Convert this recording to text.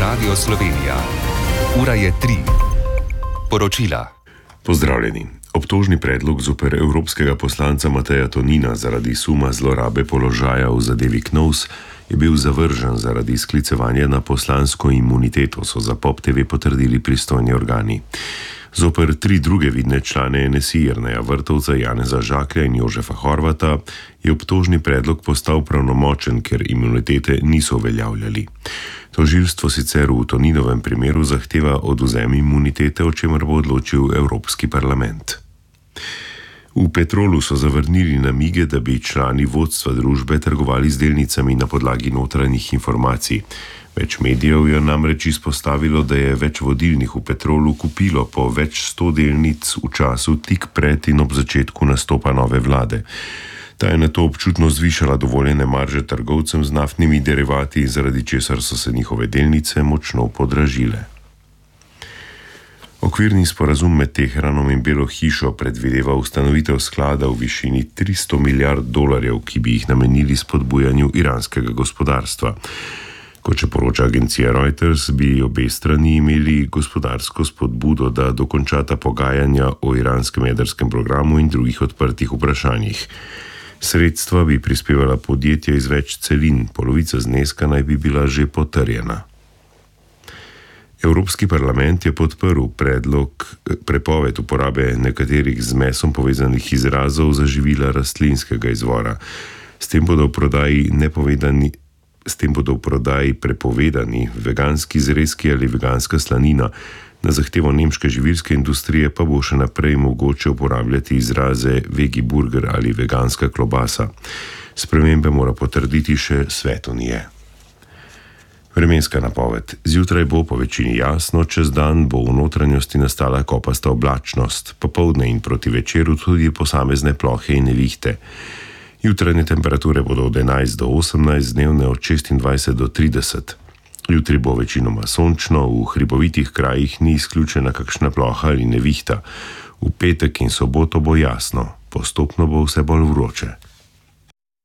Radio Slovenija. Ura je 3. Poročila. Pozdravljeni. Obtožni predlog zoper evropskega poslanca Mateja Tonina zaradi suma zlorabe položaja v zadevi KNOVS je bil zavržen zaradi sklicevanja na poslansko imuniteto, so za POP TV potrdili pristojni organi. Zoper 3 druge vidne člane NSI, Jerneja Vrtovca, Janeza Žaklja in Jožefa Horvata, je obtožni predlog postal pravnomočen, ker imunitete niso uveljavljali. Tožilstvo sicer v Toninovem primeru zahteva odvzem imunitete, o čemer bo odločil Evropski parlament. V Petrolu so zavrnili namige, da bi člani vodstva družbe trgovali z delnicami na podlagi notranjih informacij. Več medijev je namreč izpostavilo, da je več vodilnih v Petrolu kupilo po več 100 delnic v času tik pred in ob začetku nastopa nove vlade. Ta je nato občutno zvišala dovoljene marže trgovcem z naftnimi derivati, zaradi česar so se njihove delnice močno podražile. Okvirni sporazum med Teheranom in Belo hišo predvideva ustanovitev sklada v višini $300 milijard, ki bi jih namenili spodbujanju iranskega gospodarstva. Kot še poroča agencija Reuters, bi obe strani imeli gospodarsko spodbudo, da dokončata pogajanja o iranskem jedrskem programu in drugih odprtih vprašanjih. Sredstva bi prispevala podjetja iz več celin, polovica zneska naj bi bila že potrjena. Evropski parlament je podprl predlog prepoved uporabe nekaterih z mesom povezanih izrazov za živila rastlinskega izvora. S tem bodo v prodaji prepovedani veganski zrezki ali veganska slanina. Na zahtevo nemške živilske industrije pa bo še naprej mogoče uporabljati izraze vegi burger ali veganska klobasa. Spremembe mora potrditi še Svet Unije. Vremenska napoved. Zjutraj bo po večini jasno, čez dan bo v notranjosti nastala kopasta oblačnost, popoldne in proti večeru tudi posamezne plohe in nevihte. Jutranje temperature bodo od 11 do 18, dnevne od 26 do 30. Jutri bo večinoma sončno, v hribovitih krajih ni izključena kakšna ploha ali nevihta. V petek in soboto bo jasno, postopno bo vse bolj vroče.